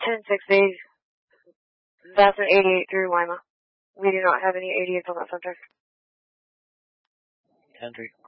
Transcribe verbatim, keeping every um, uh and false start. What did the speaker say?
ten sixty. That's an eighty-eight through Lima. We do not have any eighty-eights on that subject. ten three.